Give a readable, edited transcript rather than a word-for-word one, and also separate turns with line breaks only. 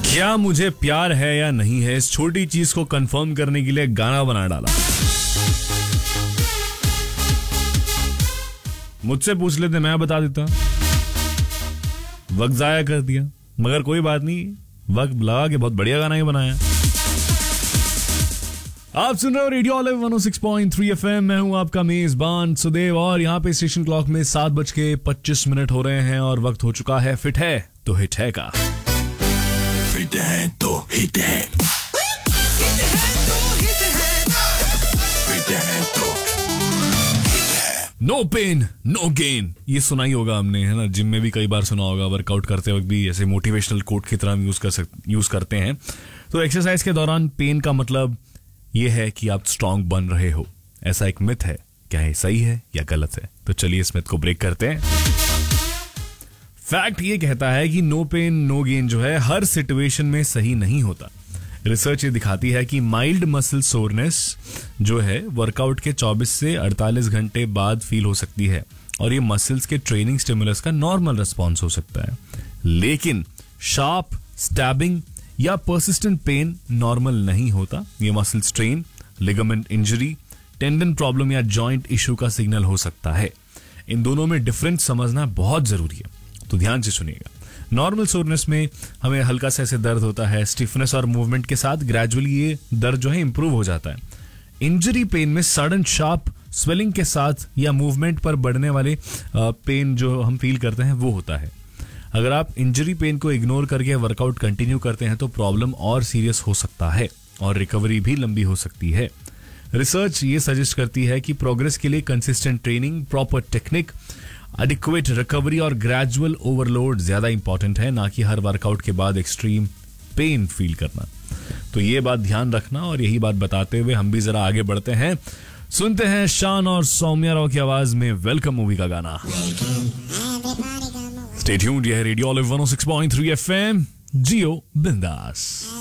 क्या मुझे प्यार है या नहीं है, इस छोटी चीज को कंफर्म करने के लिए गाना बना डाला। मुझसे पूछ लेते, मैं बता देता। वक्त जाया कर दिया, मगर कोई बात नहीं, वक्त लगा के बहुत बढ़िया गाना ही बनाया। आप सुन रहे हो रेडियो ऑलिव 106.3 FM। मैं हूं आपका मेजबान सुदेव और यहाँ पे स्टेशन क्लॉक में 7:25 हो रहे हैं और वक्त हो चुका है फिट है तो हिट है का।
फिट है तो हिट है, फिट है तो
नो पेन नो गेन, ये सुना ही होगा हमने, है ना। जिम में भी कई बार सुना होगा, वर्कआउट करते वक्त भी ऐसे मोटिवेशनल कोट की तरह यूज करते हैं। तो एक्सरसाइज के दौरान पेन का मतलब ये है कि आप स्ट्रांग बन रहे हो, ऐसा एक मिथ है। क्या है सही है या गलत है? तो चलिए इस मिथ को ब्रेक करते हैं। फैक्ट ये कहता है कि नो पेन नो गेन जो है हर सिचुएशन में सही नहीं होता। रिसर्च ये दिखाती है कि माइल्ड मसल सोरनेस जो है वर्कआउट के 24 से 48 घंटे बाद फील हो सकती है और ये मसल्स के ट्रेनिंग स्टिमुलस का नॉर्मल रिस्पॉन्स हो सकता है। लेकिन शार्प स्टैबिंग या पर्सिस्टेंट पेन नॉर्मल नहीं होता। ये muscle strain, ligament injury, tendon problem या जॉइंट इश्यू का सिग्नल हो सकता है। इन दोनों में डिफरेंस समझना बहुत जरूरी है, तो ध्यान से सुनिएगा। नॉर्मल सोरनेस में हमें हल्का सा ऐसे दर्द होता है, स्टिफनेस और मूवमेंट के साथ ग्रेजुअली ये दर्द जो है इंप्रूव हो जाता है। इंजरी पेन में सडन शार्प स्वेलिंग के साथ या मूवमेंट पर बढ़ने वाले पेन जो हम फील करते हैं वो होता है। अगर आप इंजरी पेन को इग्नोर करके वर्कआउट कंटिन्यू करते हैं तो प्रॉब्लम और सीरियस हो सकता है और रिकवरी भी लंबी हो सकती है। रिसर्च ये सजेस्ट करती है कि प्रोग्रेस के लिए consistent training, proper technique, adequate recovery और ग्रेजुअल ओवरलोड ज्यादा इंपॉर्टेंट है, ना कि हर वर्कआउट के बाद एक्सट्रीम पेन फील करना। तो ये बात ध्यान रखना और यही बात बताते हुए हम भी जरा आगे बढ़ते हैं। सुनते हैं शान और सौम्या राव की आवाज में वेलकम मूवी का गाना। स्टे ट्यून्ड, यह है रेडियो ऑलिव 106.3 FM। जियो बिंदास।